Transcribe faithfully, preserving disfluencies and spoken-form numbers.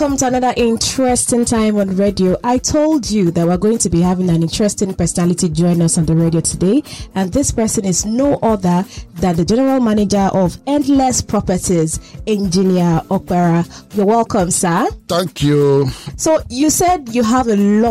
Welcome to another interesting time on radio. I told you that we're going to be having an interesting personality join us on the radio today, and this person is no other than the general manager of Endless Properties, Engineer Okpara. You're welcome, sir. Thank you. So you said you have a lot